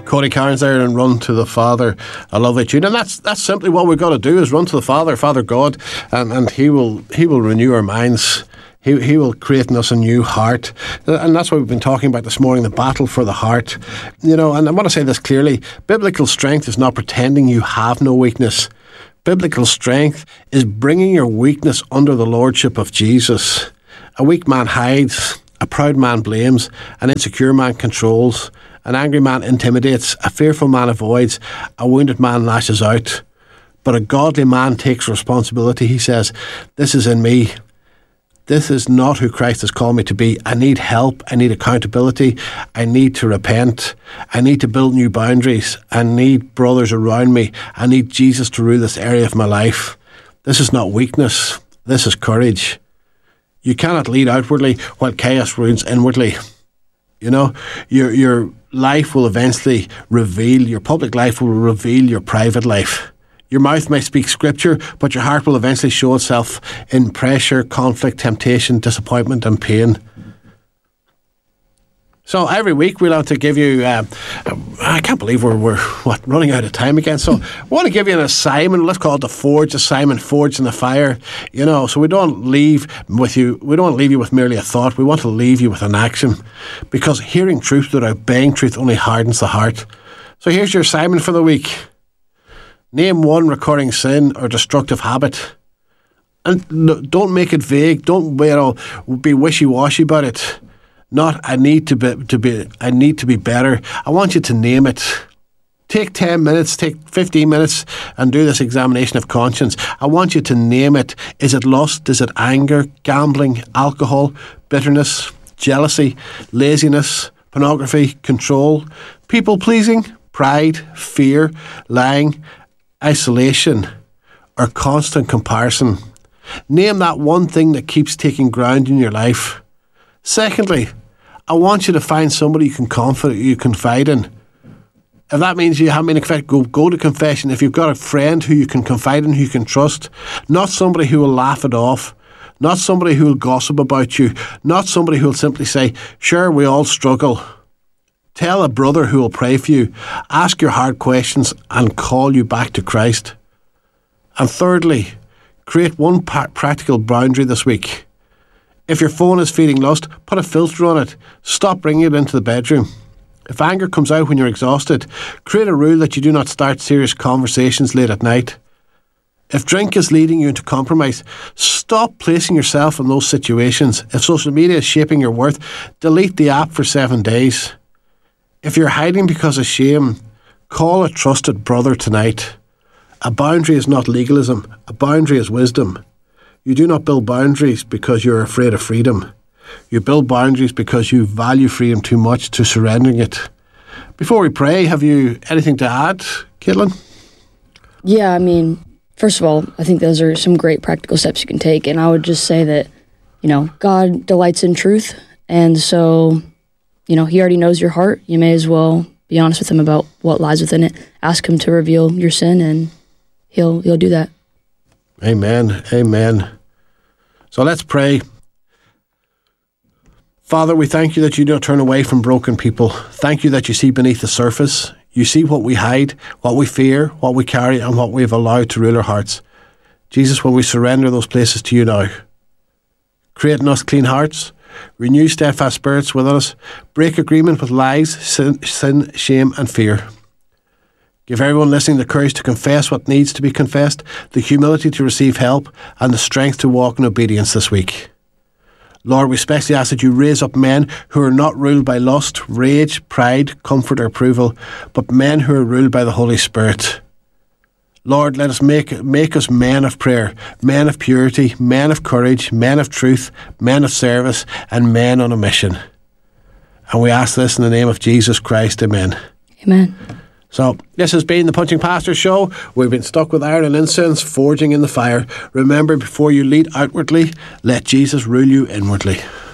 Cody Cairns there and Run to the Father. I love that tune. And that's simply what we've got to do, is run to the Father, Father God, and He will renew our minds. He will create in us a new heart. And that's what we've been talking about this morning, the battle for the heart. And I want to say this clearly. Biblical strength is not pretending you have no weakness. Biblical strength is bringing your weakness under the lordship of Jesus. A weak man hides, a proud man blames, an insecure man controls, an angry man intimidates, a fearful man avoids, a wounded man lashes out. But a godly man takes responsibility. He says, this is in me. This is not who Christ has called me to be. I need help. I need accountability. I need to repent. I need to build new boundaries. I need brothers around me. I need Jesus to rule this area of my life. This is not weakness. This is courage. You cannot lead outwardly while chaos rules inwardly. Your life will eventually reveal, your public life will reveal your private life. Your mouth may speak scripture, but your heart will eventually show itself in pressure, conflict, temptation, disappointment and pain. So every week we'll have to give you, I can't believe we're running out of time again. So I want to give you an assignment. Let's call it the Forge assignment, Forge in the Fire. So we don't leave you with merely a thought. We want to leave you with an action, because hearing truth without obeying truth only hardens the heart. So here's your assignment for the week. Name one recurring sin or destructive habit. And don't make it vague. Don't be wishy-washy about it. Not, I need to be better. I want you to name it. Take 10 minutes, take 15 minutes and do this examination of conscience. I want you to name it. Is it lust? Is it anger, gambling, alcohol, bitterness, jealousy, laziness, pornography, control, people-pleasing, pride, fear, lying, isolation, or constant comparison? Name that one thing that keeps taking ground in your life. Secondly, I want you to find somebody you can confide in. If that means you haven't been confessed, go to confession. If you've got a friend who you can confide in, who you can trust, not somebody who will laugh it off, not somebody who will gossip about you, not somebody who will simply say, sure, we all struggle. Tell a brother who will pray for you. Ask your hard questions and call you back to Christ. And thirdly, create one practical boundary this week. If your phone is feeding lust, put a filter on it. Stop bringing it into the bedroom. If anger comes out when you're exhausted, create a rule that you do not start serious conversations late at night. If drink is leading you into compromise, stop placing yourself in those situations. If social media is shaping your worth, delete the app for 7 days. If you're hiding because of shame, call a trusted brother tonight. A boundary is not legalism. A boundary is wisdom. You do not build boundaries because you're afraid of freedom. You build boundaries because you value freedom too much to surrendering it. Before we pray, have you anything to add, Caitlin? Yeah, first of all, I think those are some great practical steps you can take. And I would just say that, God delights in truth. And so, He already knows your heart. You may as well be honest with Him about what lies within it. Ask Him to reveal your sin, and He'll do that. Amen. Amen. So let's pray. Father, we thank you that you don't turn away from broken people. Thank you that you see beneath the surface. You see what we hide, what we fear, what we carry, and what we've allowed to rule our hearts. Jesus, when we surrender those places to you now, create in us clean hearts, renew steadfast spirits within us, break agreement with lies, sin, shame, and fear. Give everyone listening the courage to confess what needs to be confessed, the humility to receive help, and the strength to walk in obedience this week. Lord, we especially ask that you raise up men who are not ruled by lust, rage, pride, comfort, or approval, but men who are ruled by the Holy Spirit. Lord, let us make us men of prayer, men of purity, men of courage, men of truth, men of service, and men on a mission. And we ask this in the name of Jesus Christ. Amen. Amen. So, this has been the Punching Pastor Show. We've been stuck with iron and incense, forging in the fire. Remember, before you lead outwardly, let Jesus rule you inwardly.